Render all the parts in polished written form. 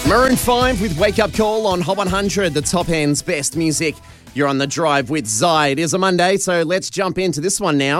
Maroon 5 with Wake Up Call on Hot 100, the top end's best music. You're on the drive with Zai. It is a Monday, so let's jump into this one now.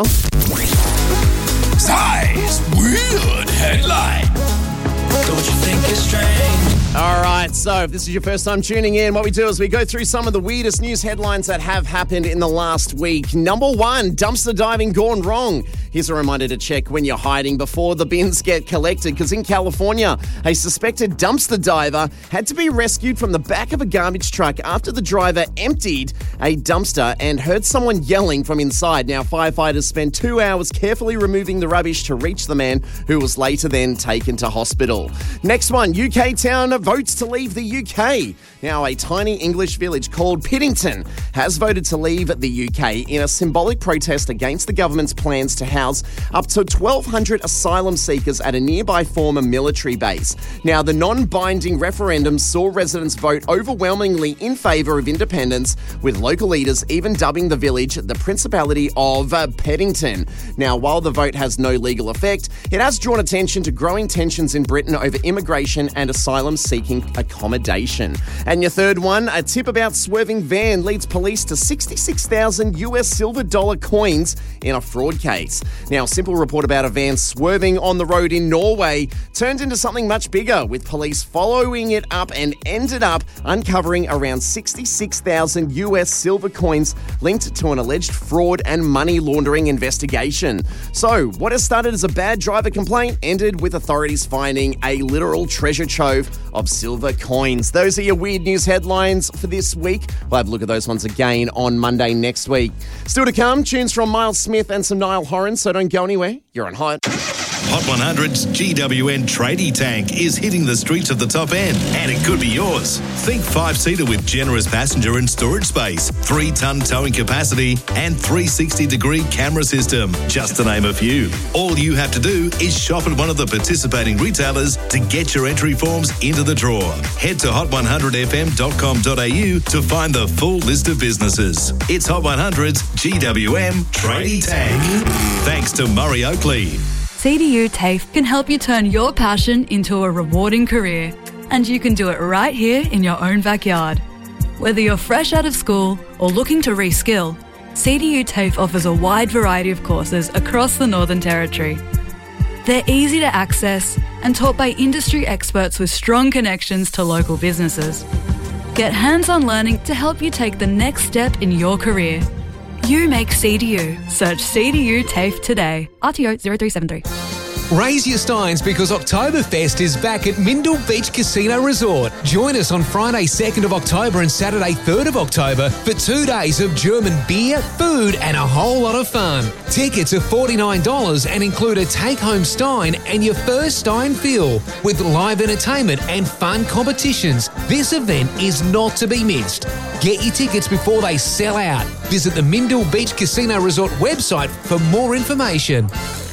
Zai's Weird Headline. Don't you think it's strange? All right, so if this is your first time tuning in, what we do is we go through some of the weirdest news headlines that have happened in the last week. Number one, dumpster diving gone wrong. Here's a reminder to check when you're hiding before the bins get collected, because in California, a suspected dumpster diver had to be rescued from the back of a garbage truck after the driver emptied a dumpster and heard someone yelling from inside. Now, firefighters spent 2 hours carefully removing the rubbish to reach the man, who was later then taken to hospital. Next one, UK town votes to leave the UK. Now, a tiny English village called Piddington has voted to leave the UK in a symbolic protest against the government's plans to house up to 1,200 asylum seekers at a nearby former military base. Now, the non-binding referendum saw residents vote overwhelmingly in favour of independence, with local leaders even dubbing the village the Principality of Piddington. Now, while the vote has no legal effect, it has drawn attention to growing tensions in Britain over immigration and asylum-seeking accommodation. And your third one, a tip about swerving van leads police to 66,000 US silver dollar coins in a fraud case. Now, a simple report about a van swerving on the road in Norway turned into something much bigger, with police following it up and ended up uncovering around 66,000 US silver coins linked to an alleged fraud and money laundering investigation. So, what has started as a bad driver complaint ended with authorities finding a literal treasure trove of silver coins. Those are your weird news headlines for this week. We'll have a look at those ones again on Monday next week. Still to come, tunes from Miles Smith and some Niall Horan, so don't go anywhere. You're on Hot. Hot 100's GWN Tradie Tank is hitting the streets of the top end, and it could be yours. Think 5-seater with generous passenger and storage space, 3-ton towing capacity, and 360-degree camera system, just to name a few. All you have to do is shop at one of the participating retailers to get your entry forms into the draw. Head to hot100fm.com.au to find the full list of businesses. It's Hot 100's GWM Tradie Tank. Thanks to Murray Oakley. CDU TAFE can help you turn your passion into a rewarding career, and you can do it right here in your own backyard. Whether you're fresh out of school or looking to reskill, CDU TAFE offers a wide variety of courses across the Northern Territory. They're easy to access and taught by industry experts with strong connections to local businesses. Get hands-on learning to help you take the next step in your career. You make CDU. Search CDU TAFE today. RTO 0373. Raise your steins because Oktoberfest is back at Mindil Beach Casino Resort. Join us on Friday 2nd of October and Saturday 3rd of October for 2 days of German beer, food and a whole lot of fun. Tickets are $49 and include a take-home stein and your first stein fill with live entertainment and fun competitions. This event is not to be missed. Get your tickets before they sell out. Visit the Mindil Beach Casino Resort website for more information.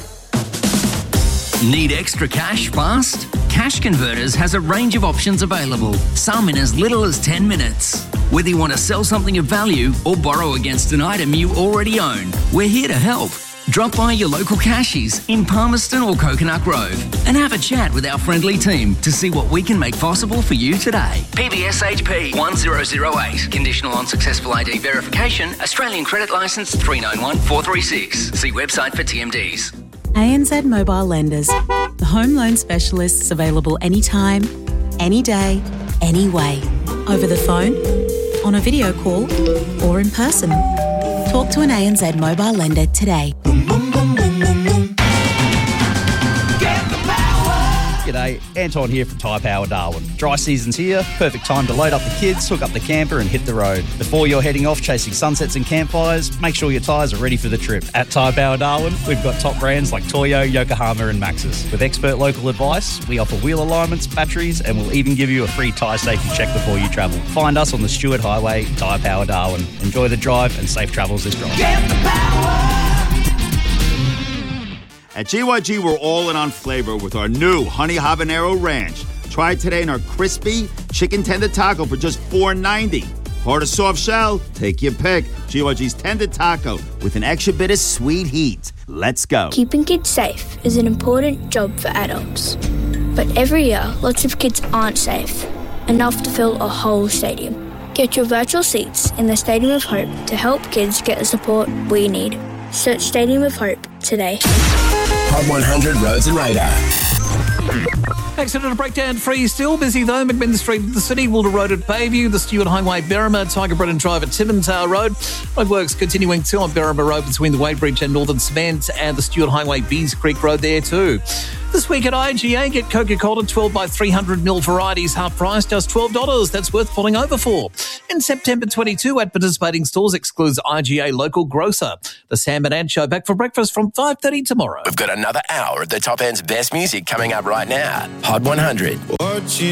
Need extra cash fast? Cash Converters has a range of options available, some in as little as 10 minutes. Whether you want to sell something of value or borrow against an item you already own, we're here to help. Drop by your local cashies in Palmerston or Coconut Grove and have a chat with our friendly team to see what we can make possible for you today. PBSHP 1008. Conditional on successful ID verification. Australian Credit Licence 391436. See website for TMDs. ANZ Mobile Lenders, the home loan specialists available anytime, any day, any way. Over the phone, on a video call, or in person. Talk to an ANZ Mobile Lender today. G'day, Anton here from Tyre Power Darwin. Dry season's here, perfect time to load up the kids, hook up the camper and hit the road. Before you're heading off chasing sunsets and campfires, make sure your tyres are ready for the trip. At Tyre Power Darwin, we've got top brands like Toyo, Yokohama and Maxxis. With expert local advice, we offer wheel alignments, batteries and we'll even give you a free tyre safety check before you travel. Find us on the Stewart Highway, Tyre Power Darwin. Enjoy the drive and safe travels this drive. Get the power! At GYG, we're all in on flavor with our new Honey Habanero Ranch. Try it today in our crispy chicken tender taco for just $4.90. Hard or soft shell? Take your pick. GYG's tender taco with an extra bit of sweet heat. Let's go. Keeping kids safe is an important job for adults. But every year, lots of kids aren't safe. enough to fill a whole stadium. Get your virtual seats in the Stadium of Hope to help kids get the support we need. Search Stadium of Hope today. Hot 100 Roads and Radar. Accident breakdown free, still busy though. McMinn Street at the City, Wilder Road at Bayview, the Stewart Highway, Berrima, Tiger Brennan Drive at Timmontower Road. Roadworks continuing too on Berrima Road between the Wadebridge and Northern Cement, and the Stewart Highway, Bees Creek Road there too. This week at IGA, get Coca-Cola 12 by 300ml varieties, half price, just $12. That's worth pulling over for. In September 22, at participating stores excludes IGA local grocer. The Sam and Ant Show back for breakfast from 5:30 tomorrow. We've got another hour of the top end's best music coming up right now. Hot 100.